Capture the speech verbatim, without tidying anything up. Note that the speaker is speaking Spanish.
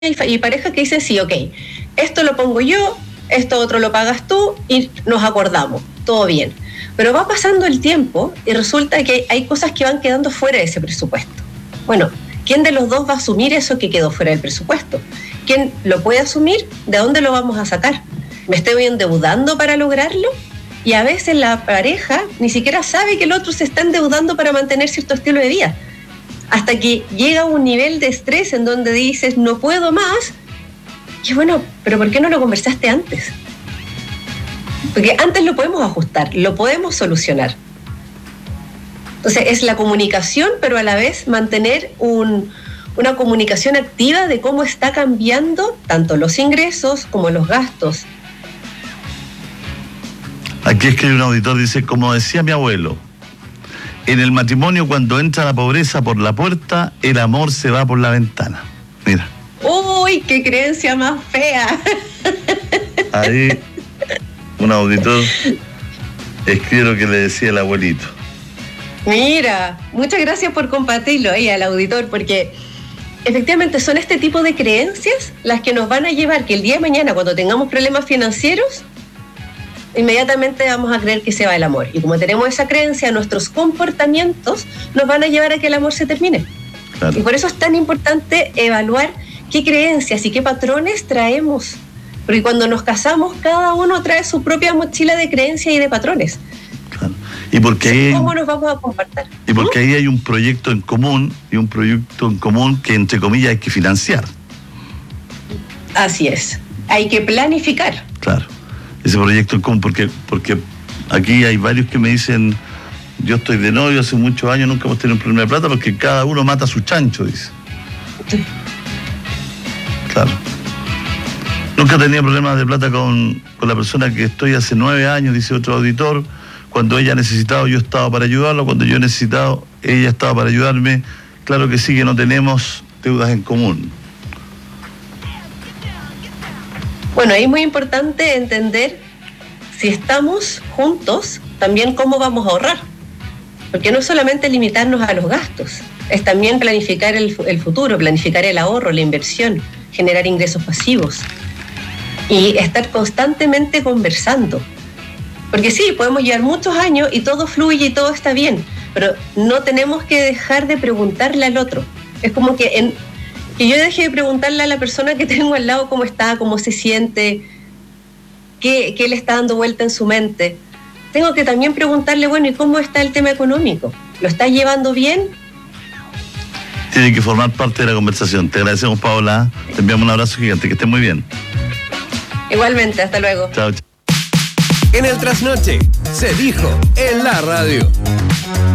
y pareja que dicen, sí, ok, esto lo pongo yo, esto otro lo pagas tú y nos acordamos, todo bien. Pero va pasando el tiempo y resulta que hay cosas que van quedando fuera de ese presupuesto. Bueno, ¿quién de los dos va a asumir eso que quedó fuera del presupuesto? ¿Quién lo puede asumir? ¿De dónde lo vamos a sacar? ¿Me estoy endeudando para lograrlo? Y a veces la pareja ni siquiera sabe que el otro se está endeudando para mantener cierto estilo de vida. Hasta que llega a un nivel de estrés en donde dices, no puedo más. Y bueno, pero ¿por qué no lo conversaste antes? Porque antes lo podemos ajustar, lo podemos solucionar. Entonces es la comunicación, pero a la vez mantener un, una comunicación activa de cómo está cambiando tanto los ingresos como los gastos. Aquí escribe un auditor, dice, como decía mi abuelo, en el matrimonio cuando entra la pobreza por la puerta, el amor se va por la ventana. Mira. ¡Uy, qué creencia más fea! Ahí un auditor escribe lo que le decía el abuelito. Mira, muchas gracias por compartirlo ahí al auditor, porque efectivamente son este tipo de creencias las que nos van a llevar que el día de mañana, cuando tengamos problemas financieros, inmediatamente vamos a creer que se va el amor. Y como tenemos esa creencia, nuestros comportamientos nos van a llevar a que el amor se termine. Claro. Y por eso es tan importante evaluar qué creencias y qué patrones traemos. Porque cuando nos casamos, cada uno trae su propia mochila de creencias y de patrones. Claro. Y porque ahí, ¿cómo nos vamos a compartir? Y porque ¿Mm? ahí hay un proyecto en común, y un proyecto en común que, entre comillas, hay que financiar. Así es. Hay que planificar. Claro. Ese proyecto en común, porque, porque aquí hay varios que me dicen, yo estoy de novio hace muchos años, nunca hemos tenido un problema de plata, porque cada uno mata a su chancho, dice. Sí. Claro. Nunca tenía problemas de plata con, con la persona que estoy hace nueve años, dice otro auditor. Cuando ella ha necesitado, yo estaba para ayudarlo. Cuando yo he necesitado, ella estaba para ayudarme. Claro que sí, que no tenemos deudas en común. Bueno, ahí es muy importante entender, si estamos juntos, también cómo vamos a ahorrar. Porque no es solamente limitarnos a los gastos, es también planificar el, el futuro, planificar el ahorro, la inversión, generar ingresos pasivos y estar constantemente conversando. Porque sí, podemos llevar muchos años y todo fluye y todo está bien, pero no tenemos que dejar de preguntarle al otro. Es como que, en, que yo deje de preguntarle a la persona que tengo al lado cómo está, cómo se siente, qué, qué le está dando vuelta en su mente. Tengo que también preguntarle, bueno, ¿y cómo está el tema económico? ¿Lo está llevando bien? Tiene que formar parte de la conversación. Te agradecemos, Paola. Te enviamos un abrazo gigante. Que estés muy bien. Igualmente, hasta luego. Chao. En el Trasnoche se dijo en la radio.